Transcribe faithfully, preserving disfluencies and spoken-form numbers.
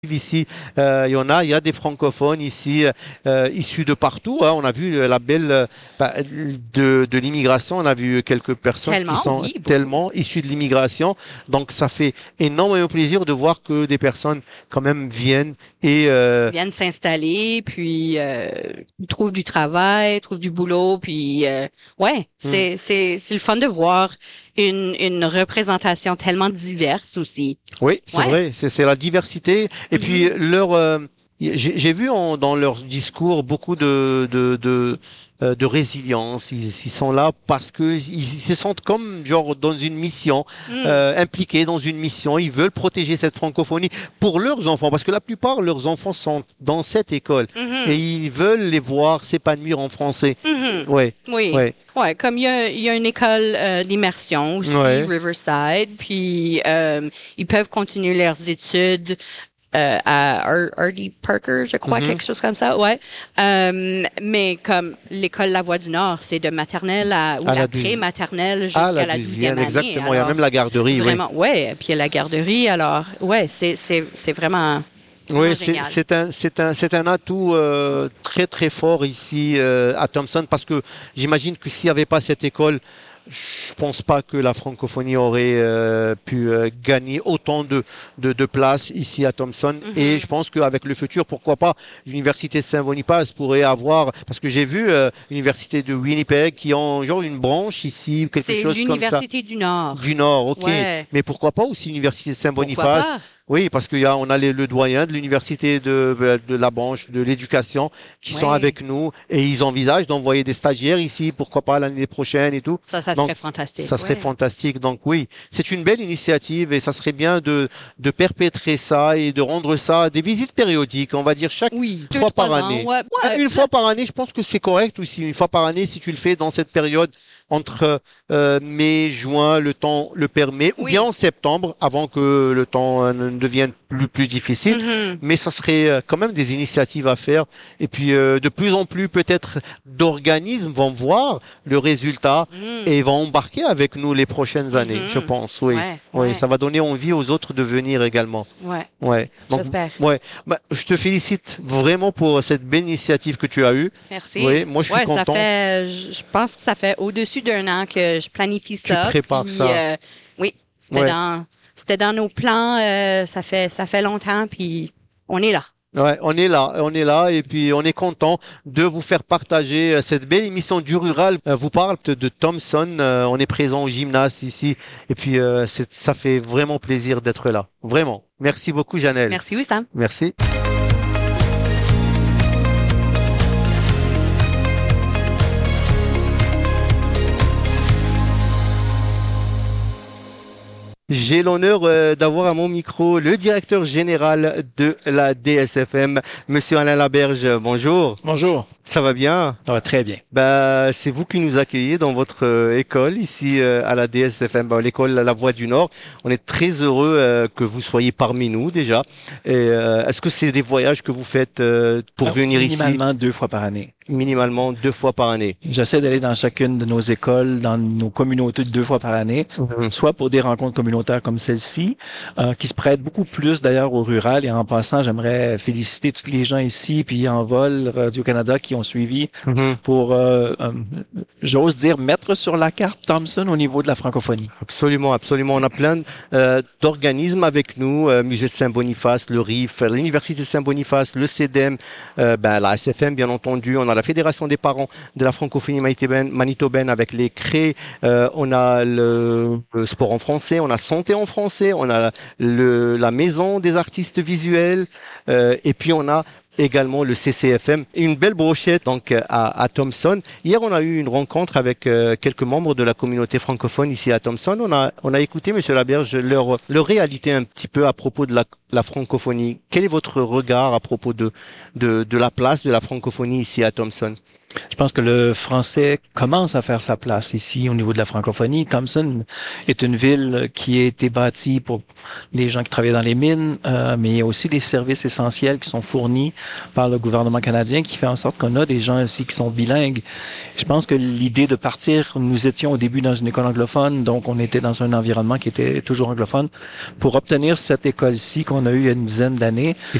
Ici, euh, il y en a, il y a des francophones ici, euh, issus de partout, hein. On a vu la belle euh, bah, de, de l'immigration, on a vu quelques personnes qui Tellement, sont oui, beaucoup. tellement issues de l'immigration. Donc, ça fait énormément plaisir de voir que des personnes quand même viennent et euh, Viennent s'installer, puis euh, ils trouvent du travail, trouvent du boulot, puis euh, ouais, hmm. c'est c'est c'est le fun de voir une une représentation tellement diverse aussi. Oui, c'est Ouais. vrai, c'est c'est la diversité. Et puis Mhm. leur, euh, j'ai j'ai vu en- dans leur discours beaucoup de de de, euh, de résilience. Ils, ils sont là parce que ils, ils se sentent comme genre dans une mission, Mm. euh, impliqués dans une mission. Ils veulent protéger cette francophonie pour leurs enfants, parce que la plupart leurs enfants sont dans cette école et Mhm. ils veulent les voir s'épanouir en français. Mhm. Ouais, Oui. ouais, Ouais, comme il y a, il y a une école euh, d'immersion aussi, ouais. Riverside, puis euh, ils peuvent continuer leurs études euh, à R- R D Parker, je crois, Mhm. quelque chose comme ça, ouais. Euh, mais comme l'école La Voie du Nord, c'est de maternelle à, ou À la la deuxième, pré-maternelle à la jusqu'à la douzième deuxième, année. exactement. Il y a même Alors, la garderie, oui. vraiment, ouais, puis il y a la garderie, alors, ouais, c'est, c'est, c'est vraiment, vraiment Oui, c'est génial. c'est un c'est un c'est un atout euh, très très fort ici euh, à Thompson, parce que j'imagine que s'il n'y avait pas cette école, je pense pas que la francophonie aurait euh, pu euh, gagner autant de, de de place ici à Thompson. Et je Mhm. pense qu'avec le futur, pourquoi pas, l'université de Saint-Boniface pourrait avoir, parce que j'ai vu euh, l'université de Winnipeg qui ont genre une branche ici, quelque C'est chose comme ça. l'Université du Nord. Du Nord, ok. Ouais, Mais pourquoi pas aussi l'université de pourquoi Saint-Boniface? pas? Oui, parce qu'il y a, on a les- le doyen de l'université de, euh, de la branche de l'éducation qui sont Ouais, avec nous et ils envisagent d'envoyer des stagiaires ici, pourquoi pas l'année prochaine et tout. ça, ça Donc, serait fantastique, ça serait ouais. fantastique. Donc oui, c'est une belle initiative et ça serait bien de, de perpétrer ça et de rendre ça des visites périodiques, on va dire chaque Oui, deux, fois par trois ans, année. ouais, Euh, ouais, Une là, fois par année, je pense que c'est correct aussi. Une fois par année, si tu le fais dans cette période entre euh, mai, juin, le temps le permet, ou bien oui. en septembre, avant que le temps euh, ne devienne plus, plus difficile. Mhm. Mais ça serait euh, quand même des initiatives à faire. Et puis, euh, de plus en plus, peut-être, d'organismes vont voir le résultat Mm. et vont embarquer avec nous les prochaines années, je Mhm. pense. Oui, Ouais, oui, ouais, ça va donner envie aux autres de venir également. ouais, Ouais. Donc, j'espère. ouais. Bah, je te félicite vraiment pour cette belle initiative que tu as eue. Merci. Oui, moi, je suis Ouais, ça content. fait, je je pense que ça fait au-dessus d'un an que je planifie Tu ça. prépares Puis, ça. euh, oui, c'était Ouais. dans, c'était dans nos plans. Euh, ça fait, ça fait longtemps. Puis, on est là. Ouais, on est là, on est là et puis on est content de vous faire partager euh, cette belle émission du rural. Euh, vous parle de de Thompson, euh, on est présent au gymnase ici et puis euh, c'est- ça fait vraiment plaisir d'être là. Vraiment. Merci beaucoup, Janelle. Merci, Wissam. Merci. J'ai l'honneur euh, d'avoir à mon micro le directeur général de la D S F M, Monsieur Alain Laberge. Bonjour. Bonjour, Ça va bien? ça va très bien. Bah, c'est vous qui nous accueillez dans votre euh, école ici euh, à la D S F M, bah, l'école La Voie du Nord. On est très heureux euh, que vous soyez parmi nous déjà. Et euh, est-ce que c'est des voyages que vous faites euh, pour Alors, venir ici minimalement deux fois par année. minimalement deux fois par année? J'essaie d'aller dans chacune de nos écoles, dans nos communautés deux fois par année, Mhm. soit pour des rencontres communautaires comme celle-ci, euh, qui se prêtent beaucoup plus d'ailleurs au rural. Et en passant, j'aimerais féliciter tous les gens ici, puis en vol Radio-Canada qui ont suivi Mhm. pour, euh, euh, j'ose dire, mettre sur la carte Thompson au niveau de la francophonie. Absolument, absolument. On a plein euh, d'organismes avec nous, euh, Musée de Saint-Boniface, le R I F, l'Université de Saint-Boniface, le C E D E M, euh, ben, la S F M bien entendu. On a la Fédération des parents de la francophonie manitobaine, manitobaine avec les C R E, euh, on a le, le sport en français, on a santé en français, on a le, la maison des artistes visuels, euh, et puis on a également le C C F M, une belle brochette donc à, à Thompson. Hier, on a eu une rencontre avec euh, quelques membres de la communauté francophone ici à Thompson. On a on a écouté, Monsieur Laberge, leur leur réalité un petit peu à propos de la, la francophonie. Quel est votre regard à propos de de de la place de la francophonie ici à Thompson? Je pense que le français commence à faire sa place ici au niveau de la francophonie. Thompson est une ville qui a été bâtie pour les gens qui travaillent dans les mines, euh, mais il y a aussi des services essentiels qui sont fournis par le gouvernement canadien qui fait en sorte qu'on a des gens ici qui sont bilingues. Je pense que l'idée de partir, nous étions au début dans une école anglophone, donc on était dans un environnement qui était toujours anglophone. Pour obtenir cette école-ci qu'on a eue il y a une dizaine d'années,